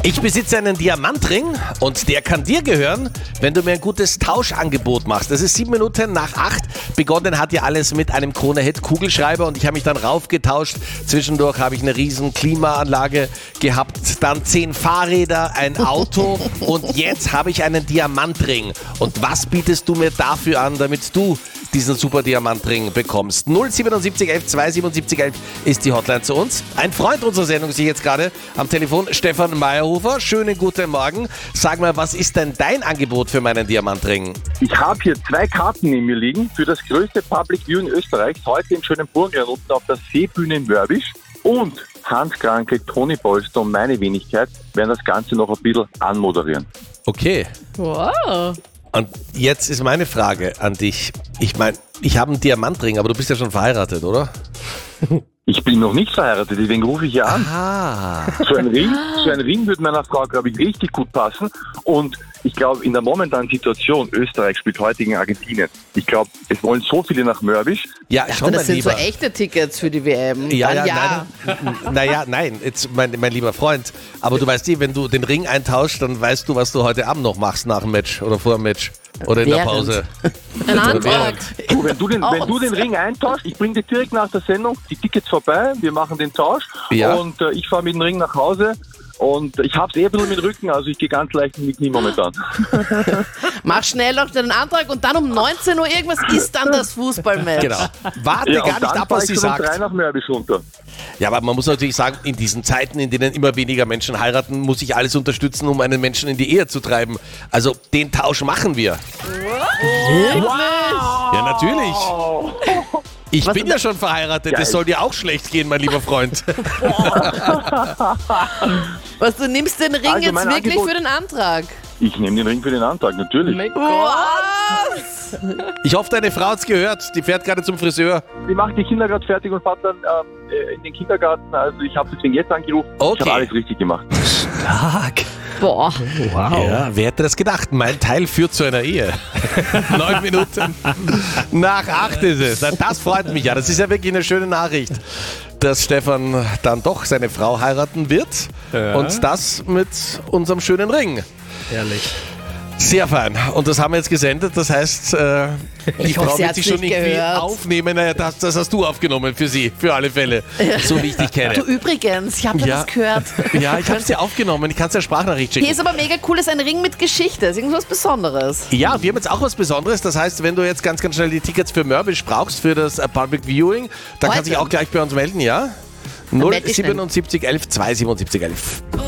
Ich besitze einen Diamantring und der kann dir gehören, wenn du mir ein gutes Tauschangebot machst. Das ist 7 Minuten nach 8. Begonnen hat ja alles mit einem Krone-Hit-Kugelschreiber und ich habe mich dann raufgetauscht. Zwischendurch habe ich eine riesen Klimaanlage gehabt, dann 10 Fahrräder, ein Auto und jetzt habe ich einen Diamantring. Und was bietest du mir dafür an, damit du diesen super Diamantring bekommst? 077 11 277 11 ist die Hotline zu uns. Ein Freund unserer Sendung ist jetzt gerade am Telefon, Stefan Meyerhofer. Schönen guten Morgen. Sag mal, was ist denn dein Angebot für meinen Diamantring? Ich habe hier 2 Karten neben mir liegen für das größte Public Viewing Österreichs, heute in schönen Burgenland unten auf der Seebühne in Mörbisch. Und Hans Kranke, Toni Polster und meine Wenigkeit werden das Ganze noch ein bisschen anmoderieren. Okay. Wow. Und jetzt ist meine Frage an dich. Ich meine, ich habe einen Diamantring, aber du bist ja schon verheiratet, oder? Ich bin noch nicht verheiratet, deswegen rufe ich ja an. Ah. So ein Ring würde meiner Frau, glaube ich, richtig gut passen. Und ich glaube, in der momentanen Situation, Österreich spielt heute gegen Argentinien. Ich glaube, es wollen so viele nach Mörbisch. Ja, schon Das mein sind Lieber. so echte Tickets für die WM. Nein, jetzt mein lieber Freund. Aber du weißt wenn du den Ring eintauschst, dann weißt du, was du heute Abend noch machst nach dem Match oder vor dem Match oder in der Während. Pause. Ein Antrag. Du, wenn du den Ring eintauschst, ich bringe dir direkt nach der Sendung die Tickets vorbei, wir machen den Tausch Ja. und ich fahre mit dem Ring nach Hause. Und ich habe es ein bisschen mit Rücken, also ich gehe ganz leicht in die Knie momentan. Mach schnell noch den Antrag und dann um 19 Uhr irgendwas ist dann das Fußballmatch. Genau. Warte Ja, gar und nicht dann ab, was fahr sie ich schon um 3 sagt. nach Mörbisch runter. Ja, aber man muss natürlich sagen, in diesen Zeiten, in denen immer weniger Menschen heiraten, muss ich alles unterstützen, um einen Menschen in die Ehe zu treiben. Also den Tausch machen wir. Ja, natürlich. Ich bin ja schon verheiratet, Geil. das soll dir auch schlecht gehen, mein lieber Freund. Was, du nimmst den Ring Also jetzt mein wirklich Angebot- für den Antrag? Ich nehme den Ring für den Antrag, natürlich. Was? Ich hoffe, deine Frau hat's gehört. Die fährt gerade zum Friseur. Ich mache die Kinder gerade fertig und fahre dann in den Kindergarten. Also ich habe deswegen jetzt angerufen. Okay. Ich habe alles richtig gemacht. Stark. Boah. Ja, wer hätte das gedacht? Mein Teil führt zu einer Ehe. 9 Minuten nach 8 ist es. Na, das freut mich ja. Das ist ja wirklich eine schöne Nachricht, dass Stefan dann doch seine Frau heiraten wird. Ja. Und das mit unserem schönen Ring. Ehrlich. Sehr fein. Und das haben wir jetzt gesendet. Das heißt, die Ich hoffe, Frau sie wird hat's sich schon nicht irgendwie gehört. aufnehmen. Naja, das hast du aufgenommen für sie, für alle Fälle. So wie ich dich Du kenne. übrigens, ich habe da Ja. was gehört. Ja, ich habe es dir aufgenommen. Ich kann es dir Sprachnachricht schicken. Hier ist aber mega cool, ist ein Ring mit Geschichte. Ist irgendwas Besonderes. Ja, wir haben jetzt auch was Besonderes. Das heißt, wenn du jetzt ganz schnell die Tickets für Mörbisch brauchst, für das Public Viewing, dann Heute? kannst du dich auch gleich bei uns melden, ja? melde ich 077 11 277 11.